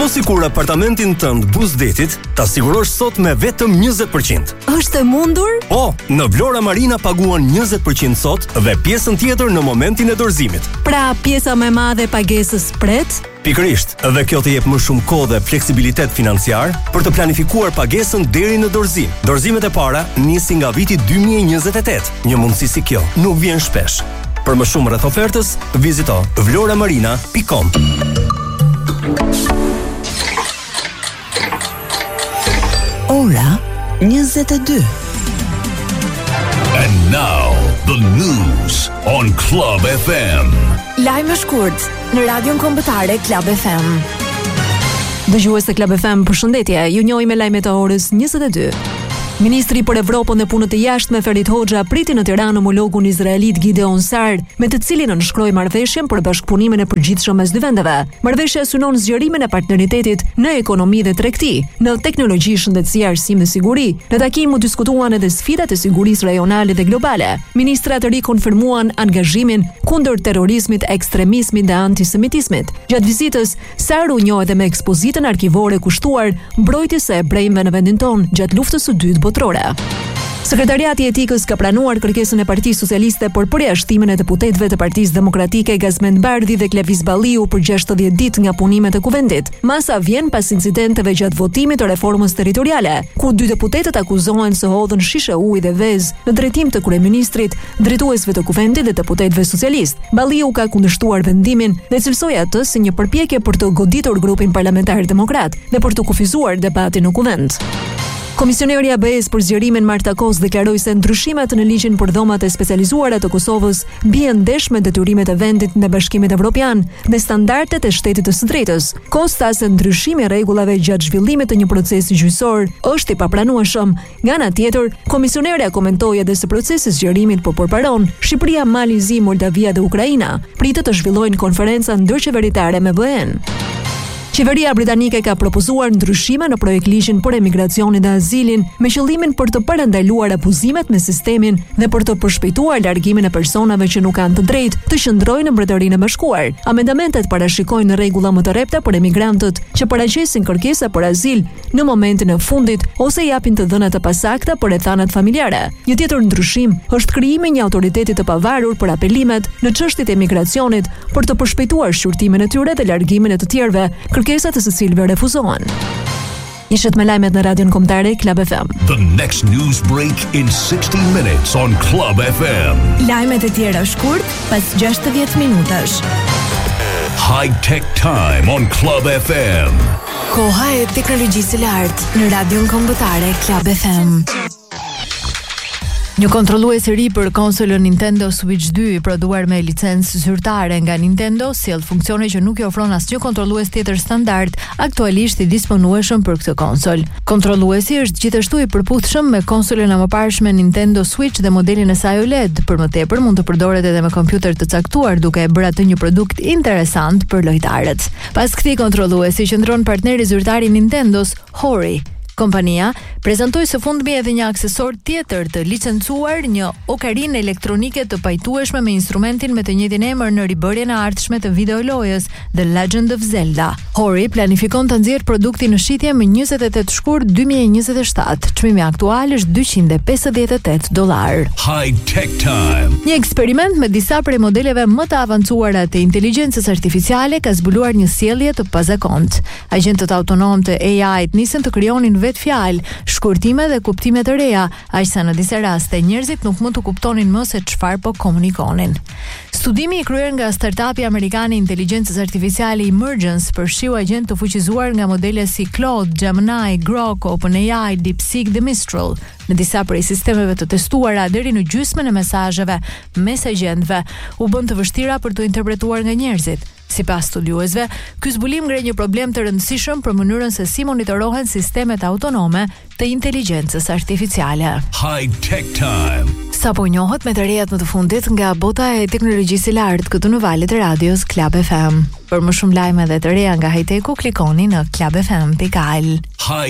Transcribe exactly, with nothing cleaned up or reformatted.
Po sikur apartamentin tënd buzdetit ta sigurosh sot me vetëm njëzet përqind. Është e mundur? Po, në Vlora Marina paguan njëzet përqind sot dhe pjesën tjetër në momentin e dorëzimit. Pra, pjesa më e madhe e pagesës pret? Pikërisht, dhe kjo të jep më shumë kohë dhe fleksibilitet financiar për të planifikuar pagesën deri në dorëzim. Dorëzimet e para nisin nga viti dy mijë e njëzet e tetë. Një mundësi si kjo nuk vjen shpesh. Për më shumë rreth ofertës, vizito vloramarina pikë com. Ora njëzet e dy. And now, the news on Club F M. Lajme shkurt në radion kombëtare Club F M. Dëgjues të Club F M, përshëndetje. Ju njohim me lajmet e orës njëzet e dy. Ministri për Evropën dhe punët e jashtme Ferit Hoxha priti në Tiranë homologun izraelit Gideon Sar, me të cilin nënshkroi marrëveshjen për bashkëpunimin e përgjithshëm mes dy vendeve. Marrëveshja synon zgjerimin e partneritetit në ekonomi dhe tregti, në teknologji, shëndetësi, arsim dhe siguri. Në takim u diskutuan edhe sfidat e sigurisë rajonale dhe globale. Ministrat rikonfirmuan angazhimin kundër terrorizmit, ekstremizmit dhe antisemitismit. Gjatë vizitës, Sar u njoh edhe me ekspozitën arkivore kushtuar mbrojtjes së hebrejve në vendin tonë gjatë luftës së dytë botërore. Sekretariati i Etikës ka pranuar kërkesën e Partisë Socialiste për përjashtimin e deputetëve të Partisë Demokratike Gazmend Bardhi dhe Klevis Balliu për gjashtëdhjetë ditë nga punimet e kuvendit. Masa vjen pas incidenteve gjatë votimit të reformës territoriale, ku dy deputetët akuzohen se hodhën shishe ujë dhe vezë në drejtim të kryeministrit, drejtuesve të kuvendit dhe deputetëve socialist. Balliu ka kundërshtuar vendimin dhe cilsoi atë si një përpjekje për të goditur grupin parlamentar demokrat dhe për të kufizuar debatin në kuvend. Komisioneri A B E-s për zgjerimin Marta Kos deklaroi se ndryshimet në ligjin për dhomat e specializuara të Kosovës bien ndesh me detyrimet e vendit në Bashkimin Evropian dhe standardet e shtetit të së drejtës. Kos tha se ndryshimi i rregullave gjatë zhvillimit të një procesi gjyqësor është i papranueshëm. Nga ana tjetër, komisionerja komentoi edhe se procesi i zgjerimit po përparon Shqipëria, Mali Zi, Moldavia dhe Ukraina. Pritet të zhvillojnë konferenca ndërqeveritare me B E-n. Qeveria britanike ka propozuar ndryshime në projektligjin për emigracionin dhe azilin me qëllimin për të parandaluar abuzimet me sistemin dhe për të përshpejtuar largimin e personave që nuk kanë të drejtë të qëndrojnë në Mbretërinë e Bashkuar. Amendamentet parashikojnë rregulla më të repta për emigrantët që paraqesin kërkesa për azil në momentin e fundit ose japin të dhëna të pasakta për rrethanat familjare. Një tjetër ndryshim është krijimi i një autoriteti të pavarur për apelimet në çështjet e emigracionit për të përshpejtuar shqyrtimin e tyre dhe largimin e të tjerëve, kërkesat e së cilëve refuzohen. Ishet me lajmet në radion kombëtare Club F M. The next news break in sixty minutes on Club F M. Lajmet e tjera shkurt pas gjashtëdhjetë minutash. High Tech Time on Club F M. Koha e teknologjisë së lartë në radion kombëtare Club F M. Një kontrollues i ri për konsolën Nintendo Switch dy, prodhuar me licencë zyrtare nga Nintendo, sjell funksione që nuk i ofron asnjë kontrollues tjetër standard, aktualisht i disponueshëm për këtë konsol. Kontrolluesi është gjithashtu i përputhshëm me konsolën e mëparshme Nintendo Switch dhe modelin e saj O L E D. Për më tepër mund të përdoret edhe me kompjuter të caktuar, duke e bërë atë një produkt interesant për lojtarët. Pas këtij kontrolluesi qëndron partneri zyrtar i Nintendos, Hori. Kompania prezantoi së fundmi edhe një aksesor tjetër të licencuar, një okarinë elektronike të pajtueshme me instrumentin me të njëjtin emër në ribërjen e ardhshme të videolojës The Legend of Zelda. Hori planifikon të nxjerrë produktin në shitje më njëzet e tetë shkurt dy mijë e njëzet e shtatë. Çmimi aktual është dyqind e pesëdhjetë e tetë dollar. High Tech Time. Një eksperiment me disa prej modeleve më të avancuara të inteligjencës artificiale ka zbuluar një sjellje të pazakontë. Agjentët autonom të A I-t nisën të krijonin vetë fjalë, shkurtime dhe kuptime të reja, aq sa në disa raste njerëzit nuk mund të kuptonin më se çfarë po komunikonin. Studimi i kryer nga startupi amerikan i inteligjencës artificiale Emergence përfshiu agjent të fuqizuar nga modele si Claude, Gemini, Grok, OpenAI, DeepSeek dhe Mistral. Në disa prej sistemeve të testuara deri në gjysmën e mesazheve mes agjentëve u bën të vështira për të interpretuar nga njerëzit. Sipas studiuesve, ky zbulim ngre një problem të rëndësishëm për mënyrën se si monitorohen sistemet autonome të inteligjencës artificiale. High Tech Time. Sapo njohët me të rejat më të fundit nga bota e teknologjisë së lartë këtu në valët e radios Club F M. Për më shumë lajme dhe të reja nga high-techu, klikoni në club f m dot al.